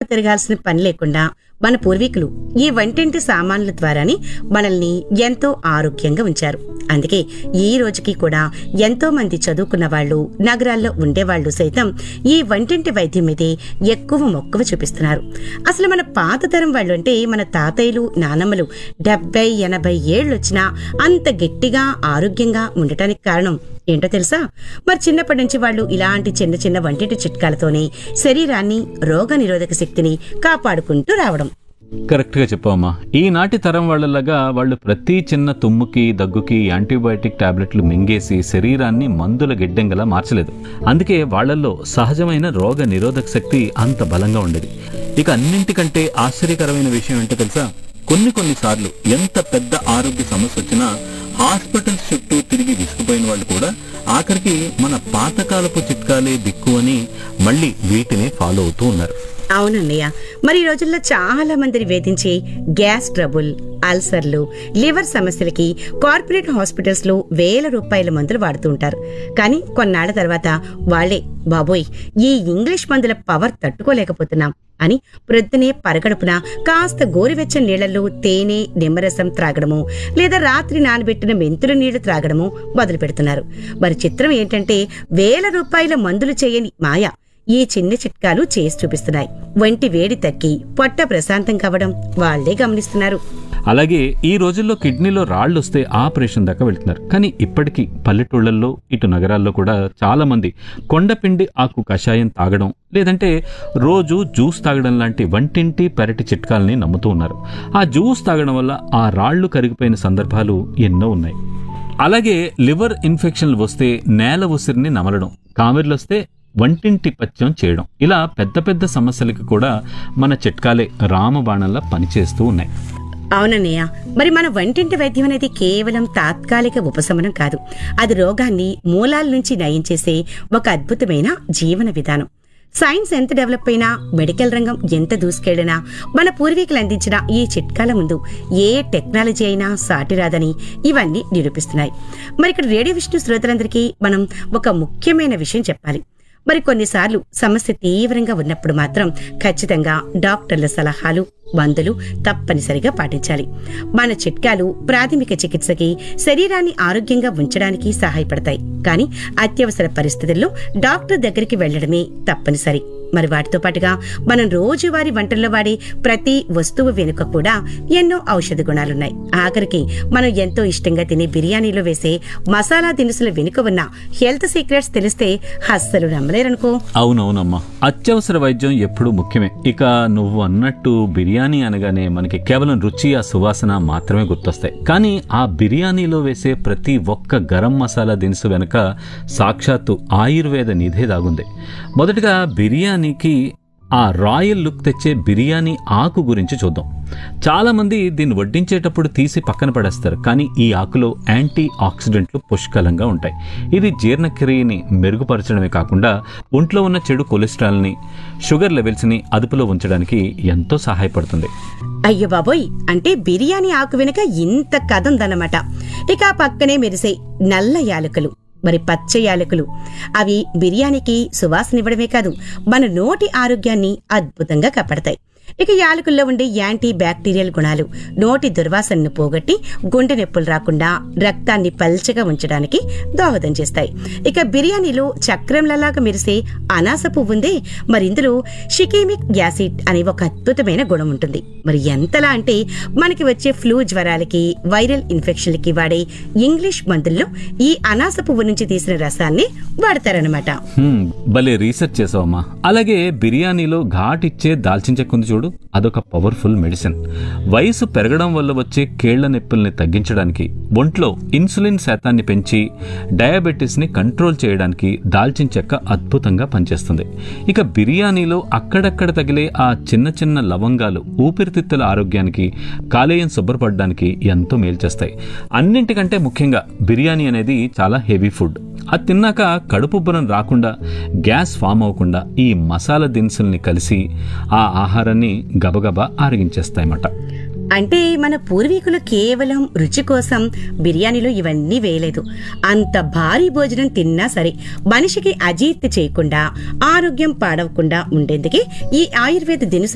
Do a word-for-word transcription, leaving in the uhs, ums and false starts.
తిరగాల్సిన పని లేకుండా మన పూర్వీకులు ఈ వంటింటి సామాన్ల ద్వారానే మనల్ని ఎంతో ఆరోగ్యంగా ఉంచారు. అందుకే ఈ రోజుకి కూడా ఎంతో మంది చదువుకున్న వాళ్ళు, నగరాల్లో ఉండేవాళ్లు సైతం ఈ వంటింటి వైద్యం మీదే ఎక్కువ మక్కువ చూపిస్తున్నారు. అసలు మన పాత తరం వాళ్ళు అంటే మన తాతయ్యలు, నానమ్మలు డెబ్బై ఎనభై ఏళ్ళొచ్చినా అంత గట్టిగా ఆరోగ్యంగా ఉండటానికి కారణం ఏంటో తెలుసా? మరి చిన్నప్పటి నుంచి వాళ్ళు ఇలాంటి చిన్న చిన్న వంటింటి చిట్కాలతోనే శరీరాన్ని, రోగ నిరోధక శక్తిని కాపాడుకుంటూ రావడం. కరెక్ట్ గా చెప్పావమ్మా. ఈనాటి తరం వాళ్ళలాగా వాళ్ళు ప్రతి చిన్న తుమ్ముకి, దగ్గుకి యాంటీబయాటిక్ టాబ్లెట్లు మింగేసి శరీరాన్ని మందుల గిడ్డంగలా మార్చలేదు. అందుకే వాళ్లలో సహజమైన రోగ నిరోధక శక్తి అంత బలంగా ఉండేది. ఇక అన్నింటికంటే ఆశ్చర్యకరమైన విషయం ఏంటో తెలుసా? కొన్ని కొన్నిసార్లు ఎంత పెద్ద ఆరోగ్య సమస్య వచ్చినా హాస్పిటల్స్ చుట్టూ తిరిగి విసిగిపోయిన వాళ్ళు కూడా ఆఖరికి మన పాతకాలపు చిట్కాలే దిక్కు అని మళ్ళీ వీటిని ఫాలో అవుతూ ఉన్నారు. అవునన్నయ్య, మరి ఈ రోజుల్లో చాలా మందిని వేధించే గ్యాస్ ట్రబుల్, అల్సర్లు, లివర్ సమస్యలకి కార్పొరేట్ హాస్పిటల్స్ లో వేల రూపాయల మందులు వాడుతూ ఉంటారు. కానీ కొన్నాళ్ల తర్వాత వాళ్లే, బాబోయ్ ఈ ఇంగ్లీష్ మందుల పవర్ తట్టుకోలేకపోతున్నాం అని ప్రొద్దునే పరగడుపున కాస్త గోరువెచ్చని నీళ్లలో తేనె, నిమ్మరసం త్రాగడము లేదా రాత్రి నానబెట్టిన మెంతుల నీళ్లు త్రాగడము మొదలు పెడుతున్నారు. మరి చిత్రం ఏంటంటే వేల రూపాయల మందులు చేయని మాయ ఈ చిన్న చిట్కాలు చేసి చూపిస్తున్నాయి. వంటి వేడి తగ్గి పొట్ట ప్రశాంతం కావడం వాళ్లే గమనిస్తున్నారు. అలాగే ఈ రోజుల్లో కిడ్నీలో రాళ్లు వస్తే ఆపరేషన్ దాకా వెళ్తున్నారు. కానీ ఇప్పటికీ పల్లెటూళ్లలో, ఇటు నగరాల్లో కూడా చాలా మంది కొండపిండి ఆకు కషాయం తాగడం, లేదంటే రోజు జ్యూస్ తాగడం లాంటి వంటింటి పెరటి చిట్కాలని నమ్ముతూ ఉన్నారు. ఆ జ్యూస్ తాగడం వల్ల ఆ రాళ్లు కరిగిపోయిన సందర్భాలు ఎన్నో ఉన్నాయి. అలాగే లివర్ ఇన్ఫెక్షన్లు వస్తే నేల ఉసిరిని నమలడం, కామెర్లొస్తే వంటింటి పథ్యం చేయడం, ఇలా పెద్ద పెద్ద సమస్యలకి కూడా మన చిట్కాలే రామబాణంలా పనిచేస్తూ ఉన్నాయి. అవునన్నయ్య, మరి మన వంటింటి వైద్యం అనేది కేవలం తాత్కాలిక ఉపశమనం కాదు. అది రోగాన్ని మూలాల నుంచి నయం చేసే ఒక అద్భుతమైన జీవన విధానం. సైన్స్ ఎంత డెవలప్ అయినా, మెడికల్ రంగం ఎంత దూసుకెళ్లినా మన పూర్వీకులు అందించిన ఈ చిట్కాల ముందు ఏ టెక్నాలజీ అయినా సాటిరాదని ఇవన్నీ నిరూపిస్తున్నాయి. మరి ఇక్కడ రేడియో విష్ణు శ్రోతలందరికీ మనం ఒక ముఖ్యమైన విషయం చెప్పాలి. మరి కొన్నిసార్లు సమస్య తీవ్రంగా ఉన్నప్పుడు మాత్రం ఖచ్చితంగా డాక్టర్ల సలహాలు, మందులు తప్పనిసరిగా పాటించాలి. మన చిట్కాలు ప్రాథమిక చికిత్సకి, శరీరాన్ని ఆరోగ్యంగా ఉంచడానికి సహాయపడతాయి. కానీ అత్యవసర పరిస్థితుల్లో డాక్టర్ దగ్గరికి వెళ్లడమే తప్పనిసరి. మరి వాటితో పాటుగా మనం రోజువారీ వంటల్లో వాడే ప్రతి వస్తువు వెనుక కూడా ఎన్నో ఔషధ గుణాలున్నాయి. ఆఖరికి మనం ఎంతో ఇష్టంగా తినే బిర్యానీలో వేసే మసాలా దినుసుల వెనుక ఉన్న హెల్త్ సీక్రెట్స్ తెలిస్తే అస్సలు నమ్మలేరనుకో. అవునవునమ్మా, అత్యవసర వైద్యం ఎప్పుడూ ముఖ్యమే. ఇక నువ్వు అన్నట్టు బిర్యానీ అనగానే మనకి కేవలం రుచి, ఆ సువాసన మాత్రమే గుర్తొస్తాయి. కానీ ఆ బిర్యానీలో వేసే ప్రతి ఒక్క గరం మసాలా దినుసు వెనుక సాక్షాత్తు ఆయుర్వేద నిధే దాగుంది. మొదటగా బిర్యానీకి ఆ రాయల్ లుక్ తెచ్చే బిర్యానీ ఆకు గురించి చూద్దాం. చాలా మంది దీన్ని వడ్డించేటప్పుడు తీసి పక్కన పడేస్తారు. కానీ ఈ ఆకులో యాంటీ ఆక్సిడెంట్లు పుష్కలంగా ఉంటాయి. ఇది జీర్ణక్రియని మెరుగుపరచడమే కాకుండా ఒంట్లో ఉన్న చెడు కొలెస్ట్రాల్ని, షుగర్ లెవెల్స్ని అదుపులో ఉంచడానికి ఎంతో సహాయపడుతుంది. అయ్యో బాబోయ్, అంటే బిర్యానీ ఆకు వెనుక ఇంత కథ ఉందన్నమాట. ఇక పక్కనే మెరిసే నల్ల యాలకులు, మరి పచ్చ యాలకులు, అవి బిర్యానీకి సువాసనివ్వడమే కాదు, మన నోటి ఆరోగ్యాన్ని అద్భుతంగా కాపాడతాయి. ఇక యాలకుల్లో ఉండే యాంటీ బ్యాక్టీరియల్ గుణాలు నోటి దుర్వాసనను పోగొట్టి గుండె నొప్పులు రాకుండా రక్తాన్ని పల్చగా ఉంచడానికి దోహదం చేస్తాయి. ఇక బిర్యానీలో చక్రంలలాగా మెరిసే అనాస పువ్వు ఉందే, మరి ఇందులో షికేమిక్ యాసిడ్ అనే ఒక అద్భుతమైన గుణం ఉంటుంది. మరి ఎంతలా అంటే మనకి వచ్చే ఫ్లూ జ్వరాలకి, వైరల్ ఇన్ఫెక్షన్లకి వాడే ఇంగ్లీష్ మందుల్లో ఈ అనాస పువ్వు నుంచి తీసిన రసాన్ని వాడతారనమాట. భలే రీసెర్చ్ చేసావమ్మా. అలాగే బిర్యానీలో ఘాటిచ్చే దాల్చిన చెక్క ఉంది చూడు, అదొక పవర్ఫుల్ మెడిసిన్. వయసు పెరగడం వల్ల వచ్చే కేళ్ల నొప్పుల్ని తగ్గించడానికి, ఒంట్లో ఇన్సులిన్ శాతాన్ని పెంచి డయాబెటీస్ ని కంట్రోల్ చేయడానికి దాల్చిన చెక్క అద్భుతంగా పనిచేస్తుంది. ఇక బిర్యానీలో అక్కడక్కడ తగిలే ఆ చిన్న చిన్న లవంగాలు ఊపిరితిత్తుల ఆరోగ్యానికి, కాలేయం శుభ్రపడడానికి ఎంతో మేలు చేస్తాయి. అన్నింటికంటే ముఖ్యంగా బిర్యానీ అనేది చాలా హెవీ ఫుడ్. అది తిన్నాక కడుపుబ్బరం రాకుండా, గ్యాస్ ఫామ్ అవ్వకుండా ఈ మసాలా దినుసుల్ని కలిసి ఆ ఆహారాన్ని గబగబా ఆరగించేస్తాయన్నమాట. అంటే మన పూర్వీకులు కేవలం రుచి కోసం బిర్యానీలో ఇవన్నీ వేయలేదు. అంత భారీ భోజనం తిన్నా సరే మనిషికి అజీర్తి చేయకుండా, ఆరోగ్యం పాడవకుండా ఉండేందుకే ఈ ఆయుర్వేద దినుసులు